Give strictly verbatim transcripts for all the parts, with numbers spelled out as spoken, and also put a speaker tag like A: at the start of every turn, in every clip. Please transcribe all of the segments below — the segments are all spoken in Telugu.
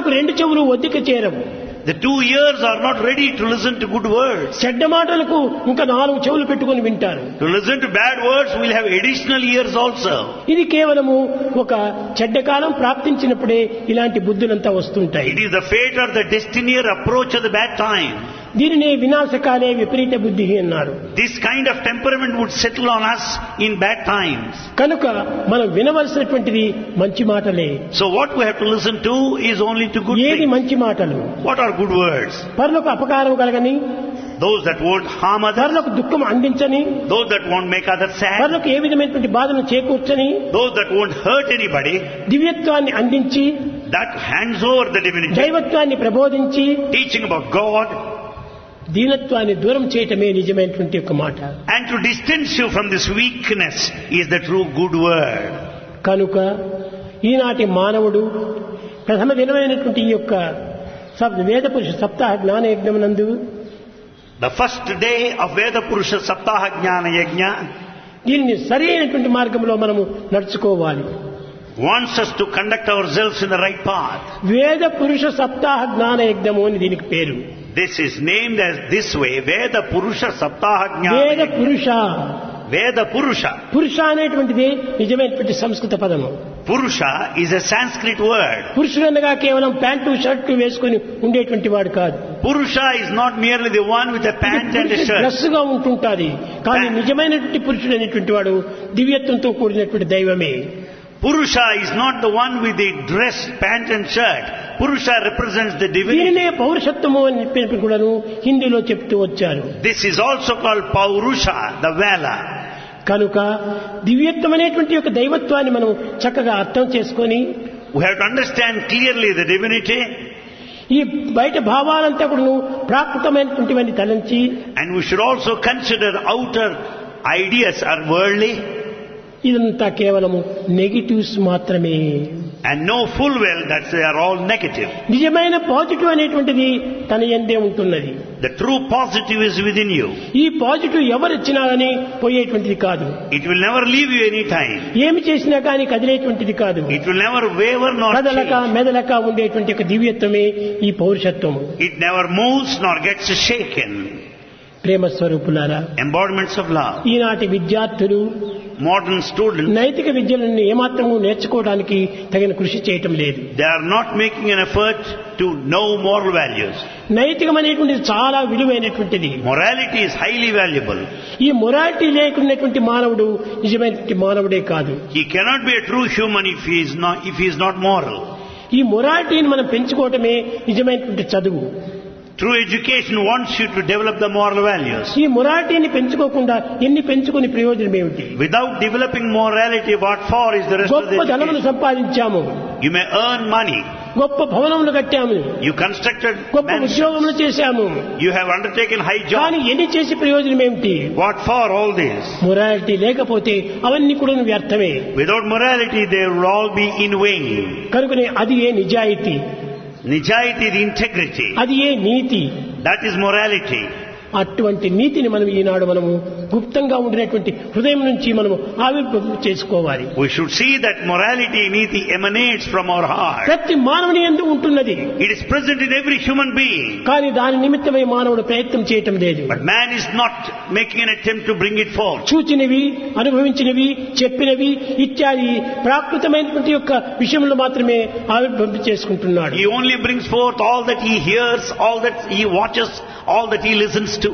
A: మాటలకు రెండు చెవులు ఒద్దిక చేరవు.
B: The two ears are not ready to listen to good words.
A: చెడ్డ మాటలకు ఇంకా నాలుగు చెవులు పెట్టుకొని వింటారు.
B: To listen to bad words, we'll have additional ears also.
A: ఇది కేవలము ఒక చెడ్డ కాలం ప్రాప్తించినప్పుడే ఇలాంటి బుద్ధులంతా వస్తుంటాయి.
B: It is the fate or the destiny or approach of the bad time.
A: దీనినే వినాశకాలే విపరీత బుద్ధి అన్నారు.
B: This kind of temperament would settle on us in bad times.
A: కనుక మనం వినవలసినటువంటిది మంచి మాటలే.
B: So what we have to listen to is only to good
A: ఏది
B: things.
A: మంచి మాటలు?
B: What are good words?
A: పరులకు అపకారం కలగని,
B: Those that won't harm others.
A: పరులకు దుఃఖం అందించని,
B: Those that won't make others sad.
A: పరులకు ఏ విధమైనటువంటి బాధను చేకూర్చని,
B: Those that won't hurt anybody.
A: దివ్యత్వాన్ని అందించి,
B: That hands over the divinity.
A: దైవత్వాన్ని ప్రబోధించి,
B: Teaching about God.
A: దీనత్వాన్ని దూరం చేయటమే నిజమైనటువంటి ఒక మాట.
B: And to distance you from this weakness is the true good word.
A: కనుక ఈనాటి మానవుడు ప్రథమ దినమైనటువంటి ఈ యొక్క వేద పురుష సప్తాహ జ్ఞానయజ్ఞం నందు
B: The first day of Veda Purusha Saptaha Jnana Yajna
A: దీనిని సరి అయినటువంటి మార్గంలో మనము నడుచుకోవాలి.
B: wants us to conduct ourselves in the right path.
A: వేద పురుష సప్తాహ జ్ఞానయజ్ఞము అని దీనికి పేరు.
B: This is named as this way, Veda Purusha Saptaha Jnana
A: వేద
B: Yajna.
A: పురుష
B: Veda Purusha.
A: పురుష అనేటువంటిది నిజమైనటువంటి సంస్కృత పదము.
B: Purusha is a Sanskrit word.
A: పురుషుడు అనగా కేవలం ప్యాంటు షర్టు వేసుకుని ఉండేటువంటి వాడు కాదు.
B: Purusha is not merely the one with a pant and a shirt.
A: Dress గా ఉంటుంటాది. కానీ నిజమైనటువంటి పురుషుడు అనేటువంటి వాడు దివ్యత్వంతో కూడినటువంటి దైవమే.
B: Purusha is not the one with the dress, pant and shirt. Purusha represents the divinity.
A: దీనినే పౌరుషత్వము అని చెప్పినప్పుడు కూడాను హిందీలో చెప్తూ వచ్చారు.
B: This is also called Paurusha, the valor.
A: కనుక దివ్యత్వం అనేటువంటి యొక్క దైవత్వాన్ని మనం చక్కగా అర్థం చేసుకొని
B: We have to understand clearly the divinity.
A: ఈ బయట భావాలంతా కూడా ప్రాకృతమైనటువంటివన్నీ తలంచి,
B: And we should also consider outer ideas are worldly.
A: ఇదంతా కేవలము నెగిటివ్స్ మాత్రమే.
B: And know full well that they are all negative.
A: నిజమైన పాజిటివ్ అనేటువంటిది తన యందే ఉంటున్నది.
B: The true positive is within you.
A: ఈ పాజిటివ్ ఎవరు ఇచ్చినారని పోయేటువంటిది కాదు.
B: It will never leave you any time.
A: ఏమి చేసినా కానీ కదిలేటువంటిది కాదు.
B: It will never waver nor
A: కదలక
B: change.
A: మెదలక ఉండేటువంటి ఒక దివ్యత్వమే ఈ పౌరుషత్వము.
B: It never moves nor gets shaken.
A: ప్రేమ స్వరూపులారా,
B: Embodiments of love.
A: ఈనాటి విద్యార్థులు
B: Modern students,
A: నైతిక విద్యలను ఏమాత్రము నేర్చుకోవడానికి తగిన కృషి చేయటం లేదు.
B: they are not making an effort to know moral values.
A: నైతికం అనేటువంటిది చాలా విలువైనటువంటిది.
B: Morality is highly valuable.
A: ఈ మొరాలిటీ లేకున్నటువంటి మానవుడు నిజమైనటువంటి మానవుడే కాదు.
B: He cannot be a true human if he is not, if he is not moral.
A: ఈ మొరాలిటీని మనం పెంచుకోవటమే నిజమైనటువంటి చదువు.
B: True education wants you to develop the moral values.
A: ఈ మొరాలిటీని పెంచుకోకుండా ఎన్ని పెంచుకుని ప్రయోజనం ఏమిటి?
B: Without developing morality, what for is the rest of the
A: గొప్ప ధనమును
B: education?
A: సంపాదించాము,
B: You may earn money.
A: గొప్ప భవనములు కట్టాము,
B: You constructed
A: గొప్ప
B: mansions.
A: ఉద్యోగములు చేశాము.
B: You have undertaken high
A: కానీ
B: jobs.
A: ఎన్ని చేసి ప్రయోజనం ఏమిటి?
B: What for all this?
A: Morality లేకపోతే అవన్నీ కూడా వ్యర్థమే.
B: Without morality, they will all be in vain.
A: కనుకనే అది ఏ నిజాయితీ,
B: Nijayati, the integrity.
A: అది ఏ నీతి.
B: That is morality.
A: అటువంటి నీతిని మనం ఈనాడు మనము గుప్తంగా ఉండినటువంటి హృదయం నుంచి మనము ఆవిర్భావం చేసుకోవాలి.
B: We should see that morality, niti, emanates from our heart.
A: ప్రతి మానవుని యందు ఉంటున్నది.
B: It is present in every human being.
A: కానీ దాని నిమిత్తమై మానవుడు ప్రయత్నం చేయటం లేదు.
B: But man is not making an attempt to bring it forth.
A: చూచినవి, అనుభవించినవి, చెప్పినవి ఇత్యాది ప్రాకృతమైనటువంటి యొక్క విషయంలో మాత్రమే ఆవిర్భావం చేసుకుంటున్నాడు.
B: He only brings forth all that he hears, all that he watches, all that he listens to.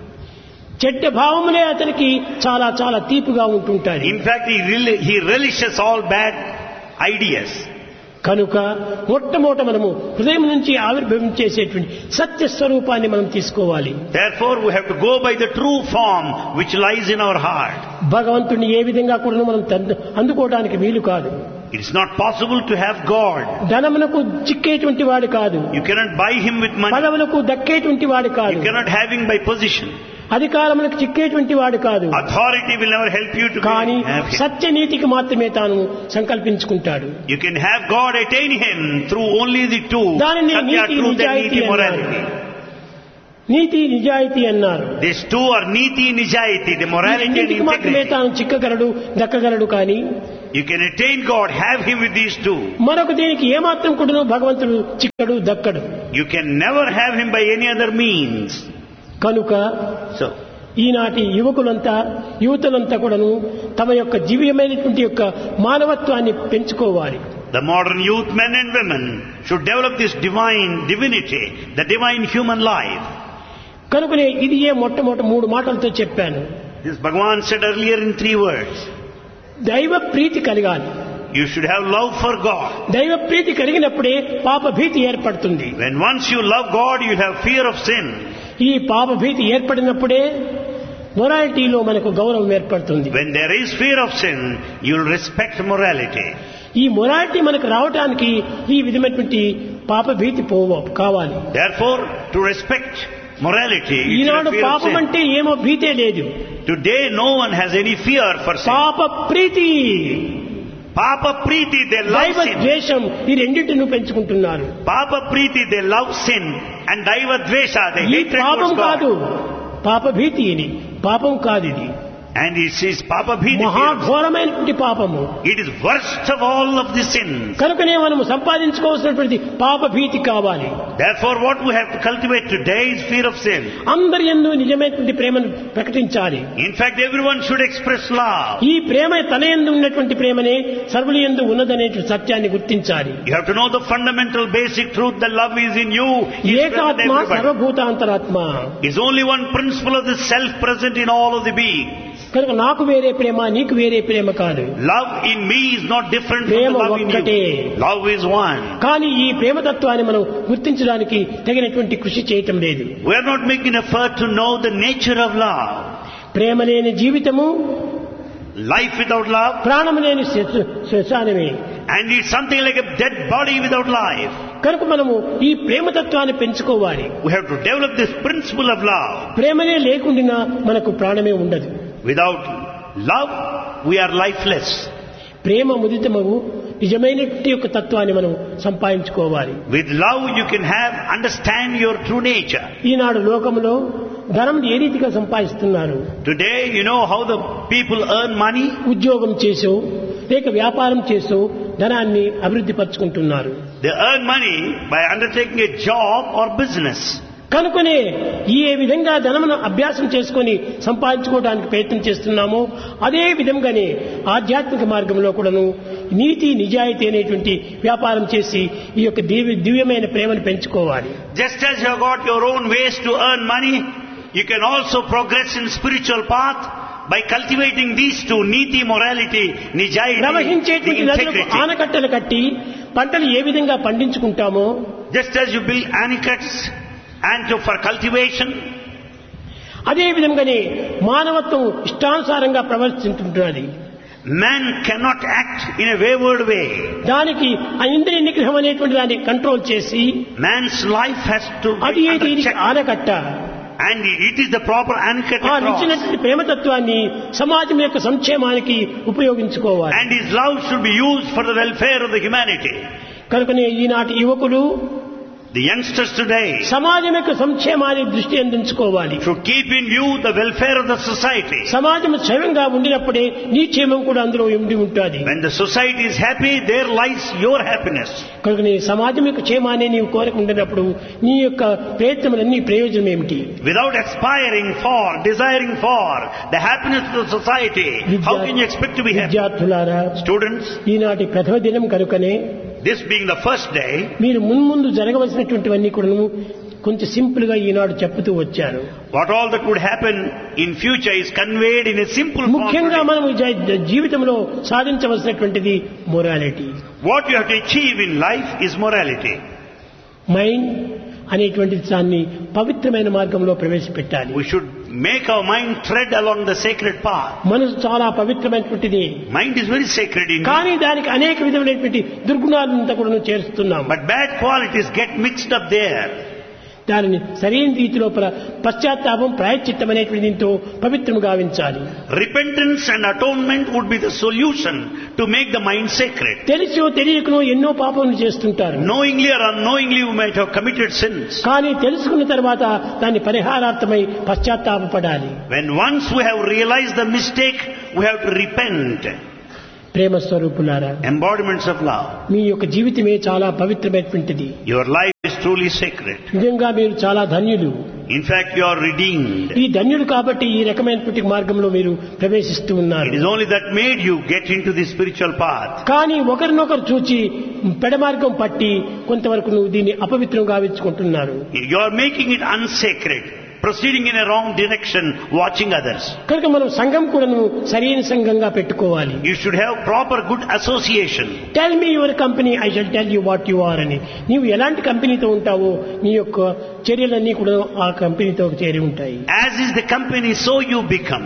A: చెడ్డ భావములే అతనికి చాలా చాలా తీపిగా ఉంటుంటాయి.
B: In fact, he, rel- he relishes all bad ideas.
A: కనుక మొట్టమొదట మనము హృదయం నుంచి ఆవిర్భవించేసేటువంటి సత్య స్వరూపాన్ని మనం తీసుకోవాలి.
B: Therefore, we have to go by the true form which lies in our heart.
A: భగవంతుని ఏ విధంగా కూడా మనం తంద- అందుకోవడానికి వీలు కాదు.
B: It is not possible to have God.
A: ధనమునకు చిక్కేటువంటి వాడు కాదు,
B: You cannot buy him with money.
A: పదవులకు దక్కేటువంటి వాడు కాదు,
B: You cannot have him by position.
A: అధికారములకు చిక్కేటువంటి వాడు కాదు.
B: Authority will never help you to
A: కానీ
B: have him.
A: సత్యనీతికి మాత్రమే తాను సంకల్పించుకుంటాడు.
B: You can have God, attain him through only the two.
A: దానిని
B: Satya,
A: నీతి,
B: truth and
A: నిజాయితీ
B: niti,
A: అన్నారు.
B: morality.
A: నీతి నిజాయితీ అన్నారు.
B: These two are niti nijayati, the morality and
A: రెండింటికి మాత్రమే
B: integrity.
A: తాను చిక్కగలడు, దక్కగలడు. కానీ
B: You can attain God, have Him with these two.
A: మరొక దీనికి ఏమాత్రం కూడా భగవంతుడు చిక్కడు, దక్కడు.
B: You can never have Him by any other means.
A: కనుక
B: So,
A: ఈనాటి యువకులంతా యువతులంతా కూడాను తమ యొక్క జీవ్యమైనటువంటి యొక్క మానవత్వాన్ని పెంచుకోవాలి.
B: the modern youth, men and women, should develop this divine divinity, the divine human life.
A: కనుకనే ఇది ఏ మొట్టమొదటి మూడు మాటలతో చెప్పాను.
B: This Bhagavan said earlier in three words.
A: దైవ ప్రీతి కలగాలి.
B: You should have love for God.
A: దైవ ప్రీతి కలిగినప్పుడే పాప భీతి ఏర్పడుతుంది.
B: When once you love God, you have fear of sin.
A: ఈ పాప భీతి ఏర్పడినప్పుడే మొరాలిటీలో మనకు గౌరవం ఏర్పడుతుంది.
B: When there is fear of sin, you will respect morality.
A: ఈ మొరాలిటీ మనకు రావటానికి ఈ విధమైనటువంటి పాప భీతి పోవ కావాలి.
B: Therefore, to respect morality, you should
A: Eenadu
B: have fear of
A: పాపం
B: sin.
A: అంటే ఏమో భీతే లేదు.
B: Today, no one has any fear for sin.
A: పాప ప్రీతి,
B: Papa Preeti, they love
A: దైవ
B: sin.
A: ద్వేషం ఈ రెండింటిని పెంచుకుంటున్నారు.
B: Papa Preeti, they love sin. And Daiva Dvesha, they
A: ఈ
B: hate
A: పాపం
B: towards
A: కాదు,
B: God.
A: పాప భీతి ఇది పాపం కాదు. ఇది
B: And it says Papa Bhiti.
A: మహాఘోరమైనటువంటి పాపము.
B: It is worst of all of the sins.
A: కనుకనే మనము సంపాదించుకోవాల్సినటువంటి పాప భీతి కావాలి.
B: Therefore, what we have to cultivate today is fear of sin.
A: అందరి యందు నిజమైనటువంటి ప్రేమను ప్రకటించాలి.
B: In fact, everyone should express love.
A: ఈ ప్రేమ తన యందు ఉన్నటువంటి ప్రేమనే సర్వుల యందు ఉన్నదనేటువంటి సత్యాన్ని గుర్తించాలి.
B: You have to know the fundamental basic truth that love is in you. Is present in
A: ఏకాత్మ
B: everybody.
A: సర్వభూతాంతరాత్మ.
B: Is only one principle of the self present in all of the being.
A: కనుక నాకు వేరే ప్రేమ, నీకు వేరే ప్రేమ కాదు.
B: Love in me is not different from
A: Prema
B: the love in
A: ఒక్కటే.
B: you. Love is one.
A: కానీ ఈ ప్రేమతత్వాన్ని మనం గుర్తించడానికి తగినటువంటి కృషి చేయటం లేదు.
B: We are not making effort to know the nature of love.
A: ప్రేమ లేని జీవితము,
B: Life without love,
A: ప్రాణం లేని శ్వ- శ్మశానమే.
B: and it's something like a dead body without life.
A: కనుక మనము ఈ ప్రేమతత్వాన్ని పెంచుకోవాలి.
B: We have to develop this principle of love.
A: ప్రేమనే లేకుండా మనకు ప్రాణమే ఉండదు.
B: Without love, we are lifeless.
A: ప్రేమ ముదితమగు నిజమైనటువంటి యొక్క తత్వాన్ని మనం సంపాదించుకోవాలి.
B: With love, you can have, understand your true nature.
A: ఈనాడు లోకంలో ధనం ఏ రీతిగా సంపాదిస్తున్నారు?
B: Today, you know how the people earn money?
A: ఉద్యోగం చేసో లేక వ్యాపారం చేసో ధనాన్ని అభివృద్ధి పరుచుకుంటున్నారు.
B: They earn money by undertaking a job or business.
A: కనుకనే ఈ ఏ విధంగా ధనమును అభ్యాసం చేసుకొని సంపాదించుకోవడానికి ప్రయత్నం చేస్తున్నామో అదే విధంగానే ఆధ్యాత్మిక మార్గంలో కూడాను నీతి నిజాయితీ అనేటువంటి వ్యాపారం చేసి ఈ యొక్క దివ్య దివ్యమైన ప్రేమను పెంచుకోవాలి.
B: Just as you have got your own ways to earn money, you can also progress in spiritual path by cultivating these two, niti, morality, nijayati, the
A: ప్రవహించేటువంటి నదులకు
B: integrity.
A: ఆనకట్టలు కట్టి పంటలు ఏ విధంగా పండించుకుంటామో
B: Just as you build anicuts and to, for cultivation,
A: అదే విధంగానే మానవత్వం ఇష్టానుసారంగా ప్రవర్తించుంటున్నది.
B: man cannot act in a wayward way.
A: దానికి ఆ ఇంద్రియ నిగ్రహం అనేటువంటి దాన్ని కంట్రోల్ చేసి
B: Man's life has to
A: అది
B: be
A: ఏ
B: under
A: దీనికి
B: check.
A: ఆనకట్ట.
B: And it is the proper anicut
A: ఆ
B: across.
A: నిచ్చినటువంటి ప్రేమతత్వాన్ని సమాజం యొక్క సంక్షేమానికి ఉపయోగించుకోవాలి.
B: And his love should be used for the welfare of the humanity.
A: కనుకనే ఈనాటి యువకులు
B: The youngsters today
A: సమాజం యొక్క సంక్షేమాన్ని దృష్టి అందించుకోవాలి.
B: should keep in view the welfare of the society.
A: సమాజం క్షేమంగా ఉండినప్పుడే నీ క్షేమం కూడా అందులో ఉండి ఉంటుంది.
B: When the society is happy, there lies your happiness.
A: కనుక నీ సమాజం యొక్క క్షేమాన్ని నీవు కోరిక ఉండినప్పుడు నీ యొక్క ప్రయత్నములన్నీ ప్రయోజనం ఏమిటి?
B: Without aspiring for, desiring for the happiness of the society, how can you expect to be happy?
A: విద్యార్థులారా,
B: Students,
A: ఈనాటి ప్రథమ దినం కనుకనే
B: this being the first day,
A: మీరు మున్ముందు జరగవలసినటువంటివన్నీ కూడా కొంచెం సింపుల్ గా ఈనాడు చెప్పుతూ వచ్చాను.
B: what all that would happen in future is conveyed in a simple form.
A: ముఖ్యంగా
B: today.
A: మనం జీ- జీవితంలో సాధించవలసినటువంటిది morality.
B: What you have to achieve in life is morality.
A: Mind అనేటువంటి దాన్ని పవిత్రమైన మార్గంలో ప్రవేశపెట్టాలి.
B: We should make our mind tread along the sacred path.
A: మనసు చాలా పవిత్రమైనటువంటిది.
B: Mind is very sacred in
A: కానీ దానికి అనేక విధమైనటువంటి దుర్గుణాలంతా కూడా చేరుస్తున్నాం.
B: but bad qualities get mixed up there.
A: దానిని సరైన రీతిలో పశ్చాత్తాపం ప్రాయశ్చిత్తం అనేటువంటి దీంతో పవిత్రం గావించాలి.
B: Repentance and atonement would be the solution to make the mind sacred.
A: తెలిసో తెలియకనో ఎన్నో పాపములు చేస్తుంటారు.
B: Knowingly or unknowingly you might have committed sins.
A: కానీ తెలుసుకున్న తర్వాత దాని పరిహారార్థమై పశ్చాత్తాపపడాలి.
B: When once we have realized the mistake, we have to repent.
A: ప్రేమ స్వరూపులారా,
B: Embodiments of love.
A: మీ యొక్క జీవితమే చాలా పవిత్రమైనటువంటిది.
B: Your life is truly sacred.
A: నిజంగా మీరు చాలా ధన్యులు.
B: In fact, you are redeemed.
A: ఈ ధన్యుడు కాబట్టి ఈ రకమైనటువంటి మార్గంలో మీరు ప్రవేశిస్తూ ఉన్నారు.
B: It is only that made you get into the spiritual path.
A: కానీ ఒకరినొకరు చూచి పెడమార్గం పట్టి కొంతవరకు నువ్వు దీన్ని అపవిత్రం గావించుకుంటున్నారు.
B: You are making it unsacred, proceeding in a wrong direction, watching others.
A: కనుక మనం సంఘం కూడా సరైన సంఘంగా పెట్టుకోవాలి.
B: You should have proper good association.
A: Tell me your company, I shall tell you what you are అని. నీవు ఎలాంటి కంపెనీతో ఉంటావో నీ యొక్క చర్యలన్నీ కూడా ఆ కంపెనీతో చేరి ఉంటాయి.
B: As is the company, so you become.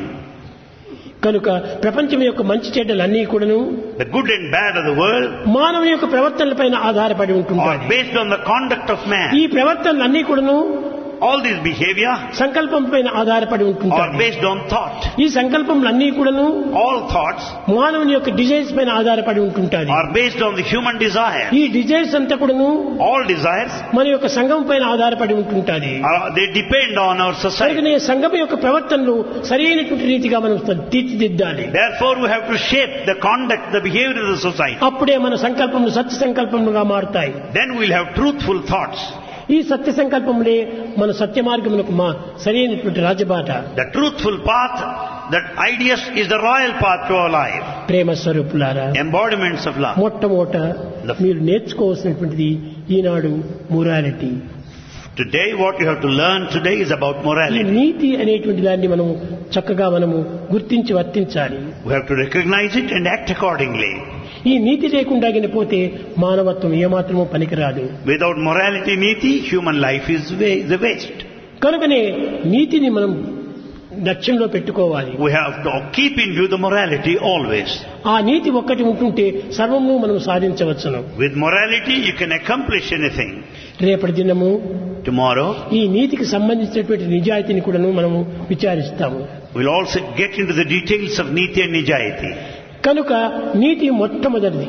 A: కనుక ప్రపంచం యొక్క మంచి చెడ్డలన్నీ కూడాను
B: The good and bad of the world
A: మానవుని యొక్క ప్రవర్తనలపైన ఆధారపడి
B: are
A: ఉంటుంటాయి.
B: based on the conduct of man.
A: ఈ ప్రవర్తనలన్నీ కూడాను
B: All this behavior
A: సంకల్పం పైన ఆధారపడి
B: are
A: ఉంటుంటాయి.
B: based on thought.
A: ఈ సంకల్పములన్నీ కూడాను
B: All thoughts
A: మానవుని యొక్క డిజైర్స్ పైన ఆధారపడి ఉంటుంటాయి.
B: are based on the human desire.
A: ఈ డిజైర్స్ అంతా కూడాను
B: All desires
A: మన యొక్క సంఘం పైన ఆధారపడి ఉంటుంటాది.
B: are, they depend on our society.
A: కనుకనే సంఘం యొక్క ప్రవర్తనలు సరైనటువంటి రీతిగా మనం తీర్చిదిద్దాలి.
B: Therefore, we have to shape the conduct, the behavior of the society.
A: అప్పుడే మన సంకల్పములు సత్య సంకల్పములుగా మారుతాయి.
B: Then we will have truthful thoughts.
A: ఈ సత్య సంకల్పములే మన సత్య మార్గములకు మా సరైనటువంటి రాజబాట.
B: The truthful path, that ideas is the royal path to our life.
A: ప్రేమ స్వరూపులారా,
B: Embodiments of love.
A: మొట్టమొదట మీరు నేర్చుకోవాల్సినటువంటిది ఈనాడు morality.
B: Today, what you have to learn today is about
A: ఈ
B: morality.
A: నీతి అనేటువంటి దాన్ని మనము చక్కగా మనము గుర్తించి వర్తించాలి.
B: We have to recognize it and act accordingly.
A: ఈ నీతి లేకుండా పోతే మానవత్వం ఏమాత్రమూ పనికిరాదు.
B: Without morality, niti, human life is wa- the waste.
A: కనుకనే నీతిని మనం లక్ష్యంలో పెట్టుకోవాలి.
B: We have to keep in view the morality always.
A: ఆ నీతి ఒక్కటి ఉంటుంటే సర్వము మనం సాధించవచ్చును.
B: With morality, you can accomplish anything.
A: రేపటి దినము
B: Tomorrow,
A: ఈ నీతికి సంబంధించినటువంటి నిజాయితీని కూడాను మనము విచారిస్తాము.
B: we'll also get into the details of niti and nijayati.
A: కనుక నీతి మొట్టమొదటిది.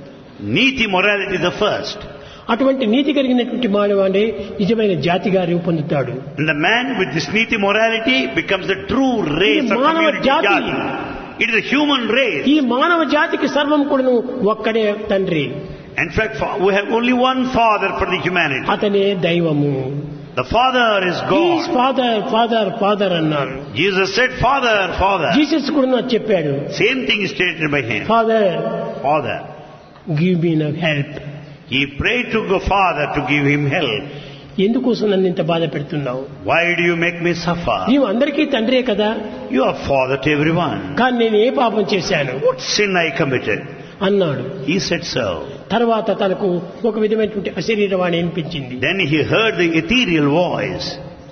B: Niti, morality, the first.
A: అటువంటి నీతి కలిగినటువంటి మానవాడే నిజమైన జాతిగా రూపొందుతాడు.
B: And the man with this niti morality becomes the true race of
A: మానవ
B: community
A: జాతి.
B: jati. It is a human race.
A: ఈ మానవ జాతికి సర్వం కూడాను ఒక్కడే తండ్రి.
B: In fact, fa- we have only one father for the humanity.
A: అతనే దైవము.
B: The father is God.
A: Father father father అన్నారు.
B: Jesus said, Father, Father.
A: Jesus కూడా చెప్పాడు,
B: Same thing is stated by him.
A: Father
B: Father.
A: Give me help.
B: He prayed to the Father to give him help.
A: ఎందుకోసం నన్ను ఇంత బాధ పెడుతున్నావు?
B: Why do you make me suffer?
A: నీవు అందరికీ తండ్రే కదా,
B: You are father to everyone.
A: కానీ నేను ఏ పాపం చేశాను
B: What sin I committed?
A: అన్నాడు.
B: He said so.
A: తర్వాత తనకు ఒక విధమైనటువంటి అశరీరవాణి అనిపించింది.
B: Then he heard the ethereal voice.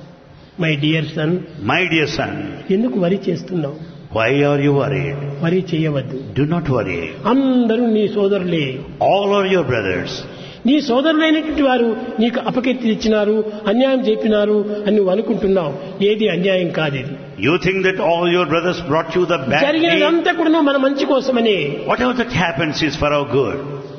A: My dear son,
B: My dear son,
A: ఎందుకు వరి చేస్తున్నావు?
B: why are you worried?
A: వరి చేయవద్దు.
B: Do not worry.
A: అందరూ నీ సోదరులే.
B: All are your brothers.
A: నీ సోదరులైనటువంటి వారు నీకు అపకీర్తి ఇచ్చినారు, అన్యాయం చెప్పినారు అని నువ్వు అనుకుంటున్నావు. ఏది అన్యాయం కాదు. ఇది
B: You think that all your brothers brought you the bad deed.
A: జరిగినదంతా కూడా మన మంచి కోసమనే.
B: Whatever that happens is for our good.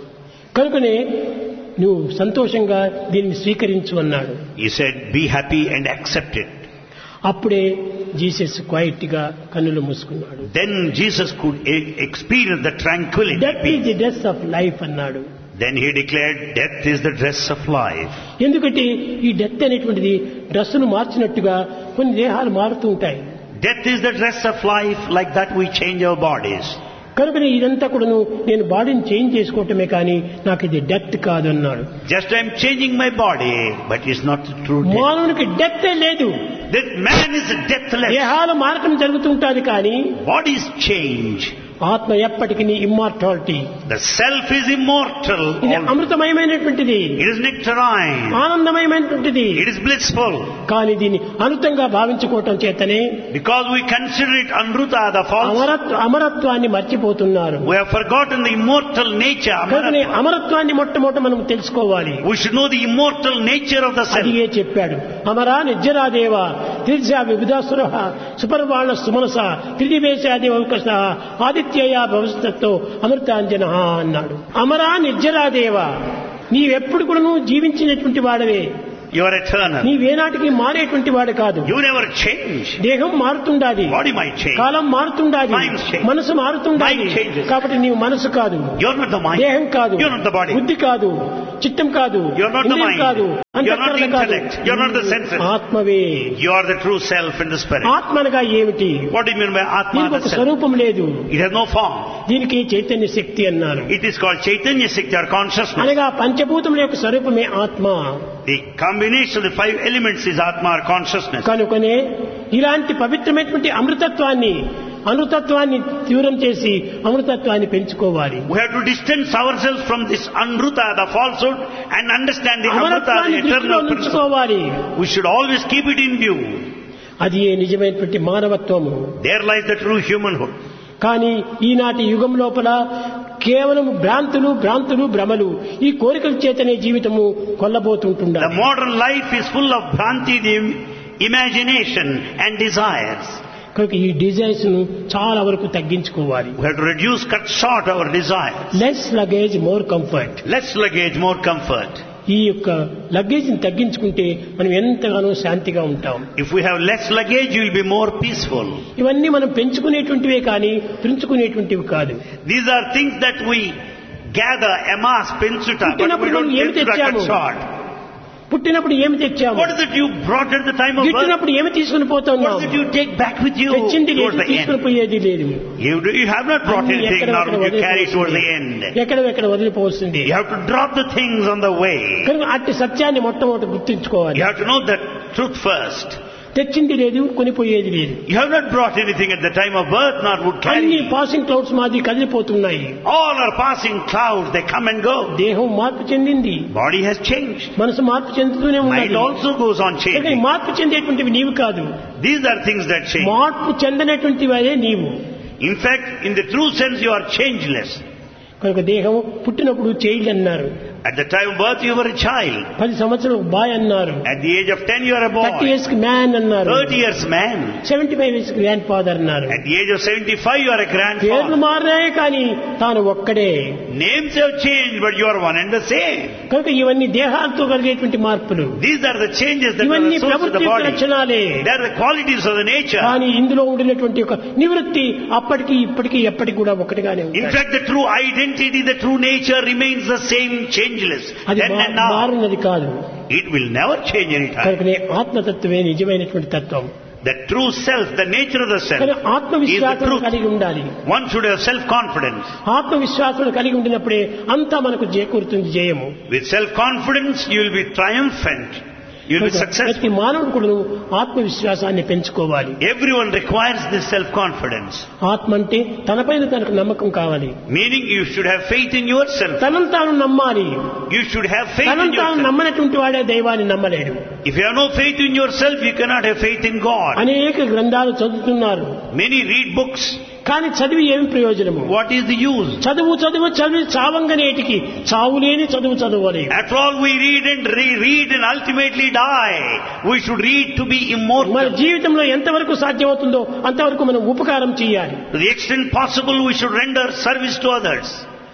A: కనుకనే నువ్వు సంతోషంగా దీన్ని స్వీకరించు అన్నాడు.
B: He said, be happy and accept it.
A: అప్పుడే జీసస్ క్వైట్ గా కన్నులు మూసుకున్నాడు.
B: Then Jesus could e- experience the tranquility.
A: Death is the death of life అన్నాడు.
B: Then he declared, death is the dress of life.
A: ఎందుకంటే ఈ డెత్ అనేటువంటిది డ్రెస్సును మార్చినట్టుగా కొన్ని దేహాలు మారుతూ ఉంటాయి.
B: Death is the dress of life, like that we change our bodies.
A: కనుకనే ఇదంతా కూడాను నేను బాడీని చేంజ్ చేసుకోవటమే కానీ నాకు ఇది డెత్ కాదు అన్నాడు.
B: Just I'm changing my body, but it's not the true death.
A: మానవునికి డెత్ లేదు.
B: That man is deathless.
A: దేహాలు మారటం జరుగుతుంటాది కానీ
B: Bodies change.
A: ఆత్మ ఎప్పటికీ immortality.
B: The self is immortal.
A: ఇది అమృతమయమైనటువంటిది.
B: It is nectarine.
A: ఆనందమయమైనటువంటిది.
B: It is blissful.
A: కానీ దీన్ని అనుతంగా భావించుకోవటం చేతనే
B: Because we consider it anruta, the false,
A: అమరత్వ అమరత్వాన్ని మర్చిపోతున్నారు.
B: we have forgotten the immortal nature.
A: కనుకనే
B: Amaratva.
A: అమరత్వాన్ని మొట్టమొదట మనం తెలుసుకోవాలి.
B: We should know the immortal nature of the self.
A: అదిగే చెప్పాడు. అమరా నిజ్జరాదేవ తిర్జా విబుధాసుర సుపర్వాణ సుమనస త్రిదివేశాదివకస ఆదిత్యయ భవిష్యత్తో అమృతాంజన అన్నాడు. అమరా నిర్జరాదేవ, నీవెప్పుడు కూడా నువ్వు జీవించినటువంటి వాడవే.
B: You are eternal.
A: నీవేనాటికి మారేటువంటి వాడు కాదు.
B: You never change.
A: దేహం మారుతుండాది,
B: Body might change.
A: కాలం మారుతుండాది,
B: Mind change.
A: మనసు మారుతుండాది.
B: Mind changes.
A: కాబట్టి నీవు మనసు కాదు,
B: You are not the mind.
A: దేహం కాదు,
B: You are not the body.
A: బుద్ధి కాదు, చిత్తం కాదు,
B: You are not the
A: ఇంద్రియం
B: mind.
A: కాదు,
B: You are not the
A: అంతఃకరణ కాదు.
B: intellect. You are not the senses.
A: ఆత్మవే.
B: You are the true self in the spirit.
A: ఆత్మనగా ఏమిటి?
B: What do you mean by Atma,
A: దీనికి
B: the
A: ఒక
B: self?
A: స్వరూపం లేదు.
B: It has no form.
A: దీనికి చైతన్య శక్తి అన్నారు.
B: It is called Chaitanya Shakti or consciousness.
A: అనగా పంచభూతముల యొక్క స్వరూపమే ఆత్మ.
B: The combination of the five elements is Atma or consciousness.
A: కనుకనే ఇలాంటి పవిత్రమైనటువంటి అమృతత్వాన్ని అమృతత్వాన్ని తీవ్రం చేసి అమృతత్వాన్ని పెంచుకోవాలి.
B: We have to distance ourselves from this Anruta, the falsehood, and understand the Amrita, the
A: అమరత్వాన్ని దృష్టిలో
B: eternal principle.
A: ఉంచుకోవాలి.
B: We should always keep it in view.
A: అది ఏ నిజమైనటువంటి మానవత్వము.
B: There lies the true humanhood.
A: కానీ ఈనాటి యుగం లోపల కేవలం భ్రాంతులు భ్రాంతులు భ్రమలు ఈ కోరికల చేతనే జీవితము కొల్లబోతుంటుండాలి.
B: The modern life is full of bhranti, the imagination and desires.
A: కనుక ఈ డిజైర్స్ ను చాలా వరకు తగ్గించుకోవాలి.
B: We have to reduce, cut short our desires.
A: Less luggage more comfort.
B: Less luggage, more comfort.
A: ఈ యొక్క లగేజ్ ని తగ్గించుకుంటే మనం ఎంతగానో శాంతిగా ఉంటాం.
B: If we have less luggage, you will be more peaceful.
A: ఇవన్నీ మనం పెంచుకునేటువంటివే కానీ పెంచుకునేటువంటివి కాదు.
B: These are things that we gather, amass, pensuta, but we don't pensuta, cut short.
A: పుట్టినప్పుడు ఏమి తెచ్చాము?
B: What is it you brought at the time of birth?
A: గిట్టినప్పుడు ఏమి తీసుకుని పోతున్నాం?
B: What is it you take back with you
A: తెచ్చింది
B: towards
A: లేదు,
B: the
A: తీసుకుని
B: end?
A: పోయేది లేదు.
B: You, do, you have not brought
A: అన్ని
B: anything,
A: ఎక్కడ
B: nor
A: ఎక్కడ
B: will you carry towards the
A: వదిలిపోతుంది.
B: end.
A: ఎక్కడ ఎక్కడ వదిలిపోతుంది.
B: You have to drop the things on the way.
A: కనుక అట్టి సత్యాన్ని మొట్టమొదటి గుర్తించుకోవాలి.
B: You have to know the truth first.
A: తెచ్చింది లేదు, కొనిపోయేది లేదు.
B: You have not brought anything at the time of birth, nor would
A: అన్ని
B: carry.
A: పాసింగ్ క్లౌడ్స్ మాది కదిలిపోతున్నాయి.
B: All are passing clouds, they come and go.
A: దేహం మార్పు చెందింది,
B: Body has changed.
A: మనసు మార్పు చెందుతూనే
B: Mind
A: ఉన్నది.
B: also goes on
A: కనుక ఈ
B: changing.
A: మార్పు చెందేటువంటివి నీవు కాదు,
B: These are things that change.
A: మార్పు చెందనటువంటివే నీవు.
B: In fact, in the true sense, you are changeless.
A: కనుక దేహం పుట్టినప్పుడు చైల్డ్ అన్నారు,
B: At the time of birth, you were a child.
A: పది సంవత్సరాలు బాయ్ అన్నారు,
B: At the age of ten, you are a
A: thirty
B: boy.
A: Years కి మ్యాన్ అన్నారు,
B: thirty years man.
A: Seventy five years grand father అన్నారు.
B: At the age of seventy-five, you are a
A: పేర్లు
B: grandfather.
A: మారినాయే కానీ తాను ఒక్కడే.
B: Names have changed, but you are one and the same.
A: కనుక ఇవన్నీ దేహాలతో కలిగేటువంటి మార్పులు.
B: These are the changes that are
A: ఇవన్నీ
B: the source of
A: ప్రవృత్తి
B: the
A: యొక్క
B: body.
A: లక్షణాలే.
B: They are the qualities of the nature.
A: కానీ ఇందులో ఉండినటువంటి ఒక నివృత్తి అప్పటికి ఇప్పటికి ఎప్పటికి కూడా ఒకటిగానే
B: In
A: ఉంటుంది.
B: fact, the true identity, the true nature remains the same, changeless.
A: అది
B: Then and
A: మా-
B: now.
A: మారినది కాదు.
B: It will never change any time.
A: కనుకనే ఆత్మతత్వమే నిజమైనటువంటి తత్వం.
B: The true self, the nature of the self,
A: కానీ
B: is the
A: ఆత్మవిశ్వాసం
B: truth.
A: కలిగి ఉండాలి.
B: One should have self-confidence.
A: ఆత్మవిశ్వాసం కలిగి ఉండినప్పుడే అంతా మనకు చేకూరుతుంది జయము.
B: With self-confidence, you will be triumphant. You will be
A: ప్రతి
B: successful.
A: మానవుడు కూడా ఆత్మవిశ్వాసాన్ని పెంచుకోవాలి.
B: Everyone requires this self-confidence.
A: ఆత్మ అంటే తనపైన తనకు నమ్మకం కావాలి.
B: Meaning, you should have faith in yourself.
A: తనను తాను నమ్మాలి.
B: You should have faith in
A: తనను తాను
B: yourself.
A: నమ్మనటువంటి వాడే దైవాన్ని నమ్మలేడు.
B: If you have no faith in yourself, you cannot have faith in God.
A: అనేక గ్రంథాలు చదువుతున్నారు,
B: Many read books.
A: కానీ చదివి ఏమి ప్రయోజనము?
B: What is the use?
A: చదువు చదువు చదివి చావంగనేటికి చావులేని చదువు చదవాలి.
B: After all, we read and re-read and ultimately die. We should read to be
A: మన
B: immortal.
A: జీవితంలో ఎంతవరకు సాధ్యమవుతుందో అంతవరకు మనం ఉపకారం చేయాలి.
B: To the extent possible, we should render service to others.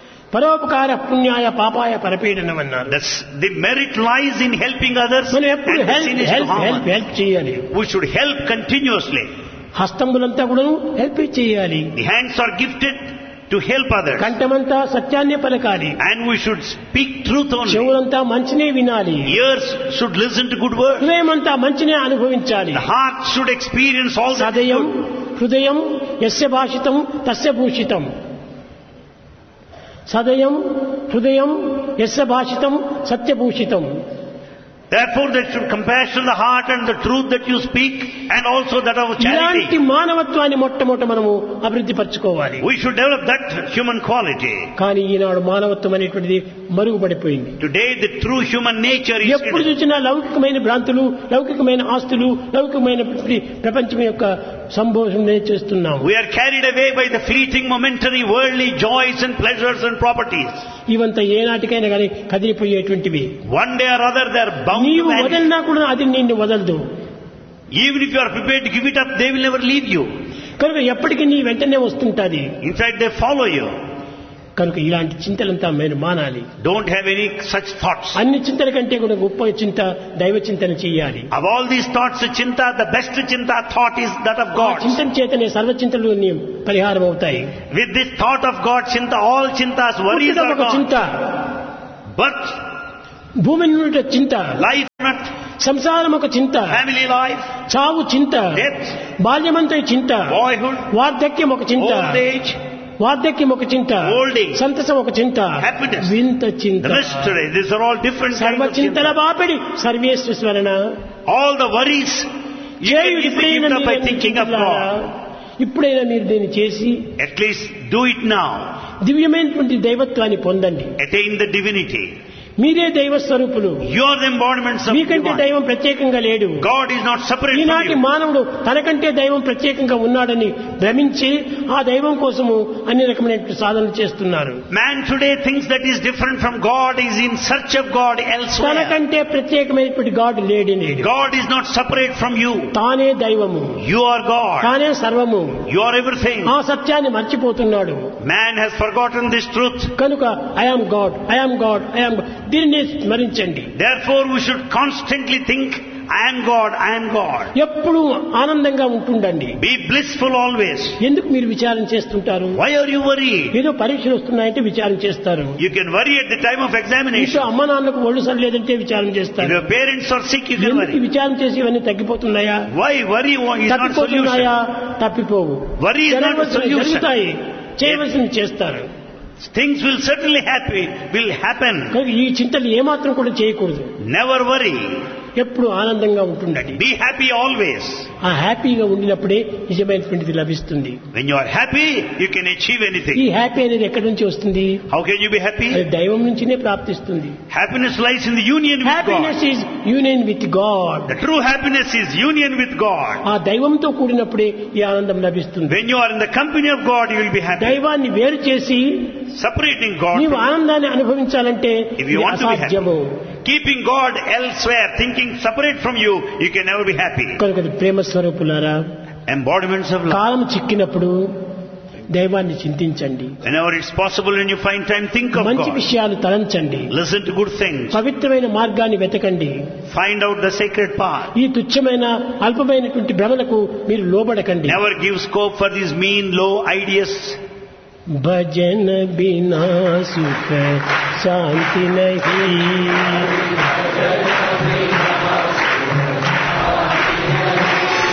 A: పరోపకార పుణ్యాయ పాపాయ పరపీడనం అన్నారు.
B: That's, the merit lies in helping others,
A: మనం
B: and
A: ఎప్పుడు
B: the
A: help
B: sin is to
A: help
B: harm
A: help
B: others.
A: Help చేయాలి.
B: We should help continuously.
A: హస్తములంతా కూడా హెల్ప్ చేయాలి.
B: The hands are gifted to help others.
A: కంఠమంతా సత్యాన్నే పలకాలి.
B: And we should speak truth only.
A: చెవులంతా మంచినే వినాలి.
B: Ears should listen to good words.
A: హృదయమంతా మంచినే అనుభవించాలి.
B: The heart should experience all that is
A: సదయం
B: good.
A: హృదయం యస్య భాషితం తస్య భూషితం. సదయం హృదయం యస్య భాషితం సత్యభూషితం.
B: Therefore, there should compassion the heart and the truth that you speak, and also that of
A: ఇలాంటి
B: charity.
A: మానవత్వాన్ని మొట్టమొదట మనము అభివృద్ధి పరచుకోవాలి.
B: We should develop that human quality.
A: కానీ ఈనాడు మానవత్వం అనేటువంటిది మరుగుపడిపోయింది.
B: Today, the true human nature is
A: ఎప్పుడు
B: hidden.
A: చూసినా లౌకికమైన భ్రాంతులు, లౌకికమైన ఆస్తులు, లౌకికమైన ప్రపంచం యొక్క సంభోషణే చేస్తున్నాం.
B: We are carried away by the fleeting, momentary, worldly joys and pleasures and properties.
A: ఇవంతా ఏనాటికైనా కానీ కదిలిపోయేటువంటివి.
B: One day or other, they are bound to
A: నీవు
B: vanish.
A: వదలినా కూడా అది నిన్ను వదలదు.
B: Even if you are prepared to give it up, they will never leave you.
A: కనుక ఎప్పటికీ నీ వెంటనే వస్తుంటాది.
B: In fact, they follow you.
A: కనుక ఇలాంటి చింతలంతా మీరు మానాలి.
B: Don't have any such thoughts.
A: అన్ని చింతల కంటే కూడా గొప్ప చింత దైవ చింతన చేయాలి.
B: Of all these thoughts, chinta, the best chinta thought is that of God.
A: చింతన చేతనే సర్వ చింతలు పరిహారం అవుతాయి.
B: With this thought of God, chinta, all chintas, worries
A: పుట్టుట
B: are
A: ఒక చింత,
B: gone. Birth,
A: భూమి నుండి చింత,
B: life, not
A: సంసారం ఒక చింత,
B: family life,
A: చావు చింత,
B: death,
A: బాల్యమంతా చింత,
B: boyhood,
A: వార్ధక్యం ఒక చింత,
B: old age,
A: వార్ధక్యం ఒక చింత,
B: old age,
A: సంతసం ఒక చింత,
B: happiness,
A: వింత చింత,
B: the mystery. These are all different
A: సర్వ
B: kinds of
A: Chintala
B: chinta.
A: బాపిడి సర్వేశ్వరణ.
B: All the worries, you can
A: చేయుడు
B: easily
A: ఇప్పుడైనా
B: give up by
A: మీరే
B: thinking of
A: చింతలారా.
B: God.
A: ఇప్పుడైనా మీరు దీన్ని చేసి
B: At least do it now.
A: దివ్యమైనటువంటి దైవత్వాన్ని పొందండి.
B: Attain the divinity.
A: మీరే దైవ స్వరూపులు.
B: You are the embodiments of
A: మీకంటే
B: divine.
A: దైవం ప్రత్యేకంగా లేడు.
B: God is not separate from
A: ఈనాటి
B: you.
A: మానవుడు తనకంటే దైవం ప్రత్యేకంగా ఉన్నాడని భ్రమించి ఆ దైవం కోసము అన్ని రకమైన సాధనలు చేస్తున్నారు.
B: Man today thinks that is different from God, is in search of God elsewhere.
A: తనకంటే ప్రత్యేకమైనటువంటి గాడ్ లేడే లేడు.
B: God is not separate from you.
A: తానే దైవము,
B: You are God.
A: తానే సర్వము.
B: You are everything.
A: ఆ సత్యాన్ని మర్చిపోతున్నాడు.
B: Man has forgotten this truth.
A: కనుక I am God, I am God, I am దీన్ని స్మరించండి.
B: Therefore we should constantly think, I am God, I am God.
A: ఎప్పుడు ఆనందంగా ఉంటుండండి.
B: Be blissful always.
A: ఎందుకు మీరు విచారం చేస్తుంటారు?
B: Why are you worried?
A: ఏదో పరీక్షలు వస్తున్నాయంటే విచారం చేస్తారు.
B: You can worry at the time of examination.
A: ఇంట్లో అమ్మ నాన్నకు ఒళ్ళు సరిలేదంటే విచారం
B: If
A: చేస్తారు.
B: your parents are sick, you can
A: ఎందుకు
B: worry.
A: విచారం చేసి ఇవన్నీ తగ్గిపోతున్నాయా?
B: Why worry is not
A: తప్పిపోతున్నాయా?
B: solution.
A: తప్పిపోవు.
B: Worry is not a
A: జరగవలసినవి
B: solution.
A: జరుగుతాయి, చేయవలసింది చేస్తారు.
B: Things will certainly happen, will happen.
A: కనుక ఈ చింతలు ఏమాత్రం కూడా చేయకూడదు.
B: Never worry.
A: ఎప్పుడు ఆనందంగా ఉంటుండండి.
B: Be happy always.
A: ఆ హ్యాపీగా ఉండినప్పుడే నిజమైనటువంటిది లభిస్తుంది.
B: When you are happy, you can achieve
A: ఈ
B: anything.
A: హ్యాపీ అనేది ఎక్కడి నుంచి వస్తుంది?
B: How can you be
A: అది
B: happy?
A: దైవం నుంచినే ప్రాప్తిస్తుంది.
B: Happiness lies in the union with
A: happiness
B: God.
A: Is union with God.
B: The true happiness is union with God.
A: ఆ దైవంతో కూడినప్పుడే ఈ ఆనందం లభిస్తుంది.
B: When you are in the company of God, you will be happy.
A: దైవాన్ని వేరు చేసి
B: Separating God
A: నీవు
B: from,
A: ఆనందాన్ని అనుభవించాలంటే
B: if you
A: ఇది
B: want to be happy,
A: అసాధ్యము.
B: keeping God elsewhere, thinking separate from you, you can never be happy.
A: కనుక అది ప్రేమ స్వరూపులారా,
B: Embodiments of love.
A: కాలం చిక్కినప్పుడు దైవాన్ని చింతించండి.
B: Whenever it's possible, when you find time, think of
A: మంచి
B: God.
A: విషయాలు తలంచండి.
B: Listen to good things.
A: పవిత్రమైన మార్గాన్ని వెతకండి.
B: Find out the sacred path.
A: ఈ తుచ్చమైన అల్పమైనటువంటి భ్రమలకు మీరు లోబడకండి.
B: Never give scope for these mean, low ideas.
A: భజన బినా సుఖ శాంతి నహీ.